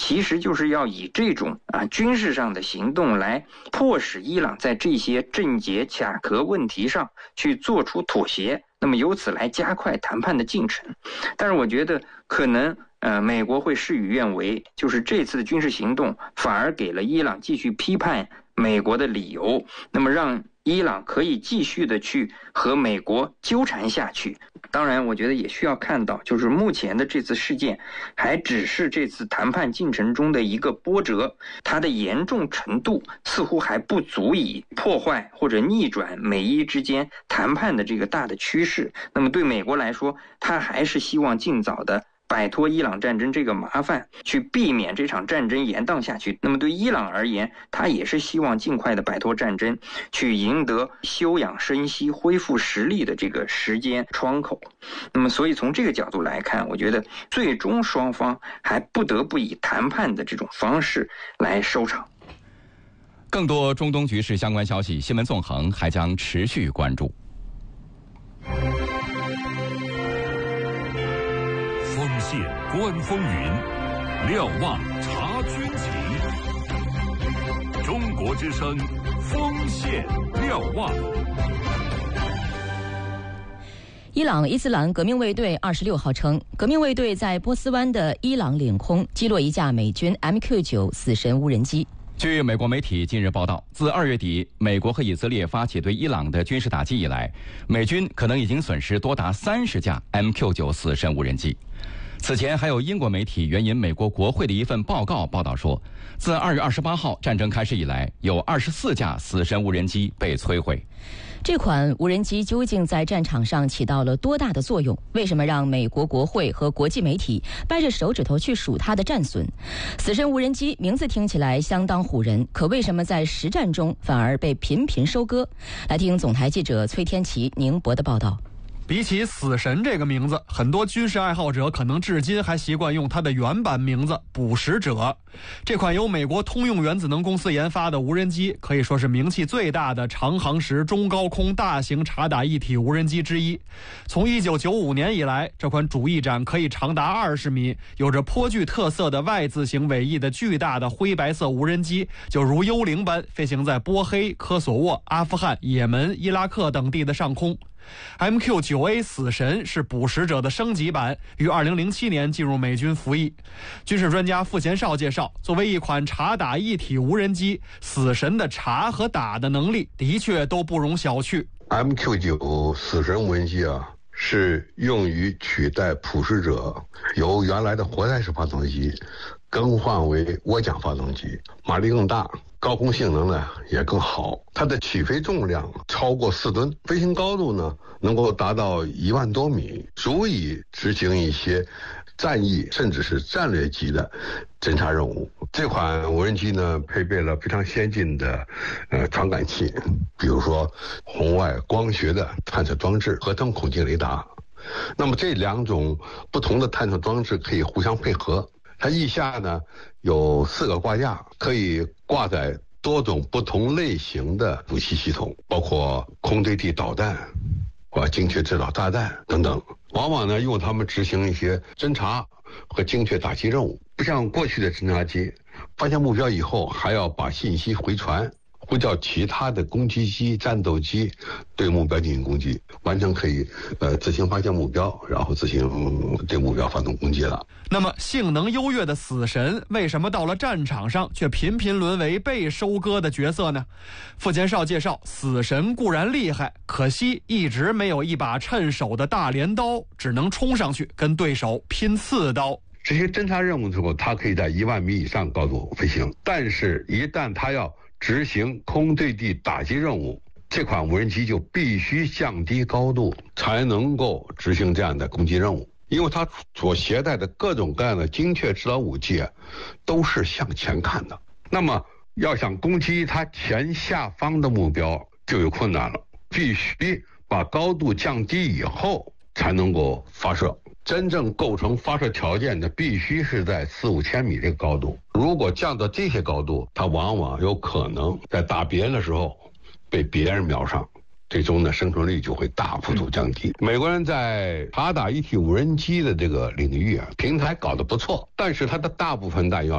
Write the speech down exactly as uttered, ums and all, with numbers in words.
其实就是要以这种啊军事上的行动来迫使伊朗在这些症结卡壳问题上去做出妥协，那么由此来加快谈判的进程。但是我觉得可能呃美国会事与愿违，就是这次的军事行动反而给了伊朗继续批判美国的理由，那么让伊朗可以继续的去和美国纠缠下去。当然我觉得也需要看到，就是目前的这次事件还只是这次谈判进程中的一个波折，它的严重程度似乎还不足以破坏或者逆转美伊之间谈判的这个大的趋势。那么对美国来说，它还是希望尽早的摆脱伊朗战争这个麻烦，去避免这场战争延宕下去。那么对伊朗而言，他也是希望尽快的摆脱战争，去赢得休养生息、恢复实力的这个时间窗口。那么所以从这个角度来看，我觉得最终双方还不得不以谈判的这种方式来收场。 更多中东局势相关消息，新闻纵横还将持续关注。 锋线观风云，瞭望察军情。中国之声，锋线瞭望。 伊朗伊斯兰革命卫队二十六号称，革命卫队在波斯湾的伊朗领空击落一架美军 M Q 九 死神无人机。 据美国媒体近日报道，自二月底美国和以色列发起对伊朗的军事打击以来，美军可能已经损失多达三十架 M Q 九 死神无人机。此前还有英国媒体援引美国国会的一份报告报道说，自二月二十八号战争开始以来，有二十四架死神无人机被摧毁。 这款无人机究竟在战场上起到了多大的作用？为什么让美国国会和国际媒体掰着手指头去数它的战损？死神无人机名字听起来相当唬人，可为什么在实战中反而被频频收割？来听总台记者崔天琪、宁博的报道。 比起死神这个名字，很多军事爱好者可能至今还习惯用它的原版名字捕食者。这款由美国通用原子能公司研发的无人机可以说是名气最大的长航时中高空大型察打一体无人机之一。从一九九五年以来，这款主翼展可以长达二十米，有着颇具特色的 Y 字形尾翼的巨大的灰白色无人机，就如幽灵般飞行在波黑、科索沃、阿富汗、也门、伊拉克等地的上空。M Q 九 A 死神是捕食者的升级版，于二零零七年进入美军服役。军事专家傅贤少介绍，作为一款察打一体无人机，死神的察和打的能力的确都不容小觑。 M Q 九 死神无人机啊，是用于取代捕食者由原来的活塞式发动机更换为涡桨发动机，马力更大，高空性能呢也更好。它的起飞重量超过四吨，飞行高度呢能够达到一万多米，足以执行一些战役甚至是战略级的侦察任务。这款无人机呢配备了非常先进的呃传感器，比如说红外光学的探测装置、合成孔径雷达。那么这两种不同的探测装置可以互相配合。它翼下呢有四个挂架，可以挂载多种不同类型的武器系统，包括空对地导弹或精确制导炸弹等等。往往呢用它们执行一些侦察和精确打击任务，不像过去的侦察机，发现目标以后还要把信息回传，呼叫其他的攻击机、战斗机对目标进行攻击，完全可以呃自行发现目标，然后自行对目标发动攻击了。 那么性能优越的死神为什么到了战场上却频频沦为被收割的角色呢？傅贤少介绍，死神固然厉害，可惜一直没有一把趁手的大镰刀，只能冲上去跟对手拼刺刀。 这些侦察任务的时候，它可以在一万米以上高度飞行，但是一旦它要执行空对地打击任务，这款无人机就必须降低高度才能够执行这样的攻击任务，因为它所携带的各种各样的精确制导武器都是向前看的，那么要想攻击它前下方的目标就有困难了，必须把高度降低以后才能够发射。真正构成发射条件的必须是在四五千米这个高度，如果降到这些高度，它往往有可能在打别人的时候被别人瞄上，最终呢生存率就会大幅度降低。美国人在察打一体无人机的这个领域啊，平台搞得不错，但是它的大部分弹药